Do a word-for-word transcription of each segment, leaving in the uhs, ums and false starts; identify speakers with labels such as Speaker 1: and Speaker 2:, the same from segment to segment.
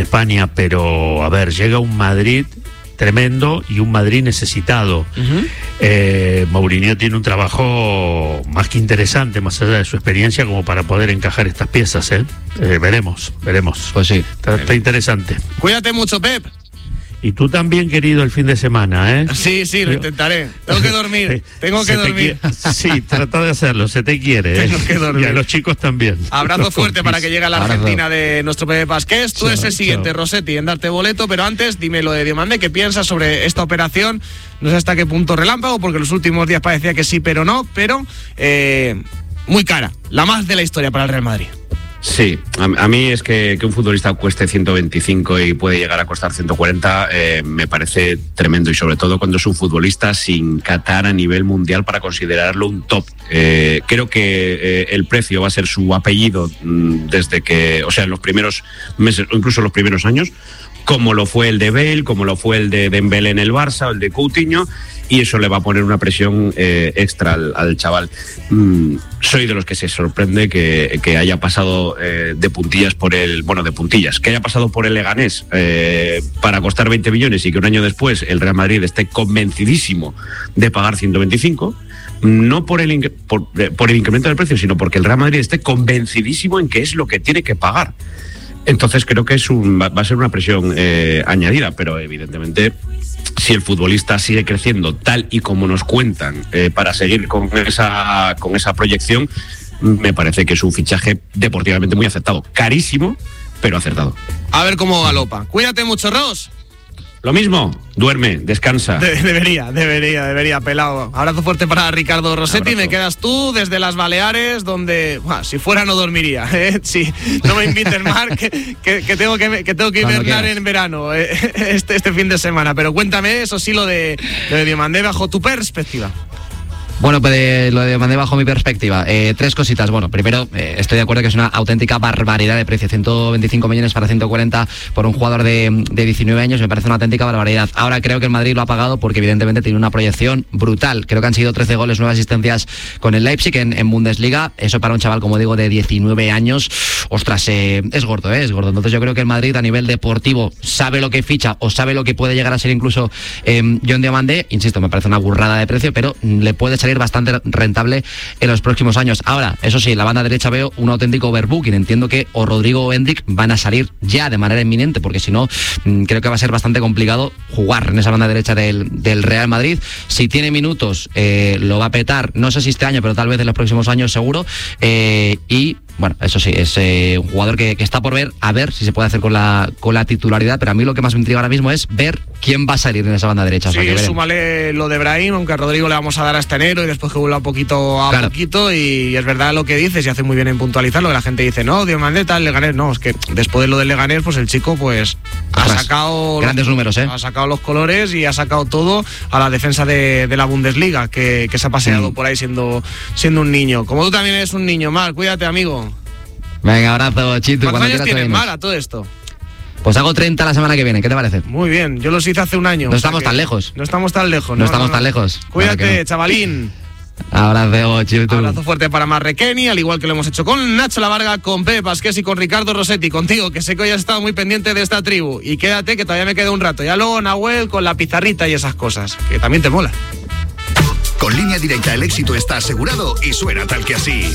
Speaker 1: España, pero a ver, llega un Madrid tremendo y un Madrid necesitado. Uh-huh. eh, Mourinho tiene un trabajo más que interesante, más allá de su experiencia, como para poder encajar estas piezas, ¿eh? Eh, veremos, veremos.
Speaker 2: Pues sí.
Speaker 1: Está, está interesante.
Speaker 3: Cuídate mucho, Pep.
Speaker 1: Y tú también, querido, el fin de semana, ¿eh?
Speaker 3: Sí, sí, lo intentaré. Tengo que dormir, tengo que dormir.
Speaker 1: Sí, trata de hacerlo, se te quiere, ¿eh?
Speaker 3: Tengo que dormir.
Speaker 1: Y a los chicos también.
Speaker 3: Abrazo
Speaker 1: los
Speaker 3: fuerte para que llegue a la
Speaker 2: Abrazo.
Speaker 3: Argentina de nuestro Pepe Pasqués. Tú
Speaker 1: Chao,
Speaker 3: eres el siguiente,
Speaker 1: chao.
Speaker 3: Rossetti, en darte boleto, pero antes dime lo de Diomandé, ¿qué piensas sobre esta operación? No sé hasta qué punto relámpago, porque los últimos días parecía que sí, pero no, pero eh, muy cara, la más de la historia para el Real Madrid.
Speaker 4: Sí, a, a mí es que, que un futbolista cueste ciento veinticinco y puede llegar a costar ciento cuarenta, eh, me parece tremendo, y sobre todo cuando es un futbolista sin catar a nivel mundial para considerarlo un top. Eh, creo que eh, el precio va a ser su apellido mmm, desde que, o sea, en los primeros meses o incluso los primeros años, como lo fue el de Bale, como lo fue el de Dembélé en el Barça o el de Coutinho, y eso le va a poner una presión eh, extra al, al chaval. Mm, soy de los que se sorprende que, que haya pasado eh, de puntillas por el, bueno, de puntillas, que haya pasado por el Leganés eh, para costar veinte millones y que un año después el Real Madrid esté convencidísimo de pagar ciento veinticinco. No por el, por, por el incremento del precio, sino porque el Real Madrid esté convencidísimo en que es lo que tiene que pagar. Entonces creo que es un, va a ser una presión eh, añadida, pero evidentemente si el futbolista sigue creciendo tal y como nos cuentan eh, para seguir con esa, con esa proyección, me parece que es un fichaje deportivamente muy acertado. Carísimo, pero acertado.
Speaker 3: A ver cómo galopa. Cuídate mucho, Ross.
Speaker 4: Lo mismo, duerme, descansa.
Speaker 3: De- debería, debería, debería, pelado. Abrazo fuerte para Ricardo Rossetti. Me quedas tú desde las Baleares, donde, buah, si fuera no dormiría. ¿eh? Sí, no me invites más, que, que, que tengo que, que tengo que
Speaker 2: Cuando
Speaker 3: hibernar
Speaker 2: quieras.
Speaker 3: en verano eh, este, este fin de semana. Pero cuéntame eso sí, lo de, lo de Diomandé bajo tu perspectiva.
Speaker 2: Bueno, pues de, lo de mandé bajo mi perspectiva. Eh, tres cositas. Bueno, primero, eh, estoy de acuerdo que es una auténtica barbaridad de precio. ciento veinticinco millones para ciento cuarenta por un jugador de, de diecinueve años, me parece una auténtica barbaridad. Ahora creo que el Madrid lo ha pagado porque evidentemente tiene una proyección brutal. Creo que han sido trece goles, nueve asistencias con el Leipzig en, en Bundesliga. Eso para un chaval, como digo, de diecinueve años, ostras, eh, es gordo, eh, es gordo. Entonces yo creo que el Madrid a nivel deportivo sabe lo que ficha o sabe lo que puede llegar a ser incluso eh, John Diomandé. Insisto, me parece una burrada de precio, pero mm, le puede salir bastante rentable en los próximos años. Ahora, eso sí, en la banda derecha veo un auténtico overbooking. Entiendo que o Rodrigo o Endrick van a salir ya de manera inminente, porque si no, mmm, creo que va a ser bastante complicado jugar en esa banda derecha del, del Real Madrid. Si tiene minutos, eh, lo va a petar, no sé si este año, pero tal vez en los próximos años seguro. Eh, y bueno, eso sí, es eh, un jugador que, que está por ver, a ver si se puede hacer con la, con la titularidad, pero a mí lo que más me intriga ahora mismo es ver quién va a salir en esa banda derecha. O sea,
Speaker 3: Sí,
Speaker 2: que veremos.
Speaker 3: súmale lo de Brahim, aunque a Rodrigo le vamos a dar hasta enero y después que vuelva poquito a
Speaker 2: Claro.
Speaker 3: poquito, y es verdad lo que dices y hace muy bien en puntualizarlo, que la gente dice, no, Diomandé tal, Leganés, no, es que después de lo del Leganés, pues el chico pues ha
Speaker 2: Ostras,
Speaker 3: sacado
Speaker 2: grandes
Speaker 3: los,
Speaker 2: números, ¿eh?
Speaker 3: ha sacado los colores y ha sacado todo a la defensa de, de la Bundesliga, que, que se ha paseado
Speaker 2: Mm.
Speaker 3: por ahí siendo, siendo un niño. Como tú también eres un niño, Mar, cuídate, amigo.
Speaker 2: Venga, abrazo, Chitu.
Speaker 3: ¿Cuántos
Speaker 2: cuando
Speaker 3: años
Speaker 2: quieras te
Speaker 3: tienes,
Speaker 2: venimos.
Speaker 3: Mar, a todo esto?
Speaker 2: Pues hago treinta la semana que viene, ¿qué te parece?
Speaker 3: Muy bien, yo los hice hace un año.
Speaker 2: No
Speaker 3: o sea
Speaker 2: estamos
Speaker 3: que
Speaker 2: tan lejos.
Speaker 3: No estamos tan lejos.
Speaker 2: No estamos tan lejos.
Speaker 3: Cuídate,
Speaker 2: Claro que no.
Speaker 3: chavalín.
Speaker 2: Abrazo, Chitu.
Speaker 3: Abrazo fuerte para Marrequeni, al igual que lo hemos hecho con Nacho Lavarga, con Pepe Pasqués y con Ricardo Rossetti, contigo, que sé que hoy has estado muy pendiente de esta tribu. Y quédate, que todavía me queda un rato. Ya luego, Nahuel, con la pizarrita y esas cosas, que también te mola.
Speaker 5: Con Línea Directa el éxito está asegurado y suena tal que así.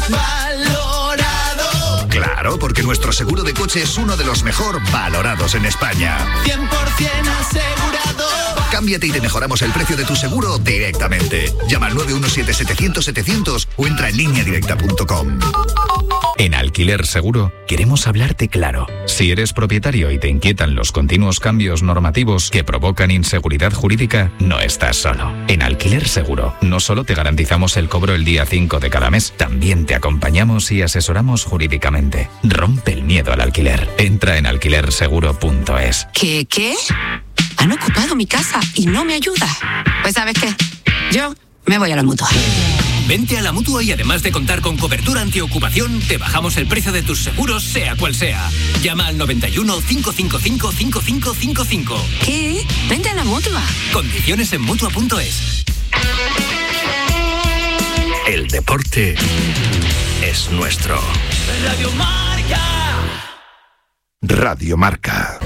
Speaker 6: Valorado,
Speaker 5: Claro, porque nuestro seguro de coche es uno de los mejor valorados en España.
Speaker 6: cien por ciento asegurado.
Speaker 5: Cámbiate y te mejoramos el precio de tu seguro directamente. Llama al nueve uno siete, setecientos, setecientos o entra en línea directa punto com.
Speaker 7: En Alquiler Seguro queremos hablarte claro. Si eres propietario y te inquietan los continuos cambios normativos que provocan inseguridad jurídica, no estás solo. En Alquiler Seguro no solo te garantizamos el cobro el día cinco de cada mes, también te acompañamos y asesoramos jurídicamente. Rompe el miedo al alquiler. Entra en alquiler seguro punto es.
Speaker 8: ¿Qué, qué? Han ocupado mi casa y no me ayuda. Pues ¿sabes qué? Yo me voy a la Mutua.
Speaker 9: Vente a la Mutua y además de contar con cobertura antiocupación, te bajamos el precio de tus seguros, sea cual sea. Llama al noventa y uno, cinco cinco cinco, cinco cinco cinco cinco.
Speaker 8: ¿Qué? Vente a la Mutua.
Speaker 9: Condiciones en mutua punto es.
Speaker 5: El deporte es nuestro.
Speaker 6: Radio Marca.
Speaker 5: Radio Marca.